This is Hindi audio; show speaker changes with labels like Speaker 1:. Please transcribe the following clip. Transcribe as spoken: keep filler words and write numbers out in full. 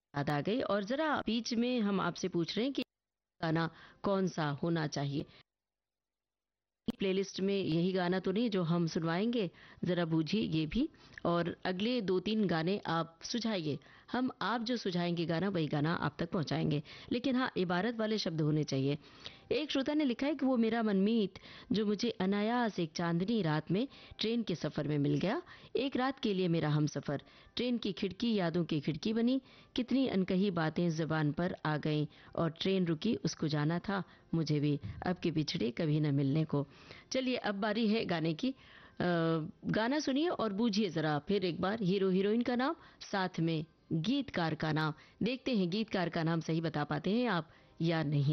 Speaker 1: याद आ गई और जरा बीच में हम आपसे पूछ रहे हैं कि गाना कौन सा होना चाहिए। प्लेलिस्ट में यही गाना तो नहीं जो हम सुनवाएंगे, जरा बूझिए ये भी। और अगले दो तीन गाने आप सुझाइए, हम आप जो सुझाएंगे गाना वही गाना आप तक पहुंचाएंगे, लेकिन हाँ इबारत वाले शब्द होने चाहिए। एक श्रोता ने लिखा है कि वो मेरा मनमीत जो मुझे अनायास एक चांदनी रात में ट्रेन के सफर में मिल गया, एक रात के लिए मेरा हम सफर, ट्रेन की खिड़की यादों की खिड़की बनी, कितनी अनकही बातें जुबान पर आ गईं और ट्रेन रुकी उसको जाना था मुझे भी, अब के बिछड़े कभी न मिलने को। चलिए अब बारी है गाने की। अ, गाना सुनिए और बूझिए जरा फिर एक बार हीरो हीरोइन का नाम, साथ में गीतकार का नाम। देखते हैं गीतकार का नाम सही बता पाते हैं आप या नहीं।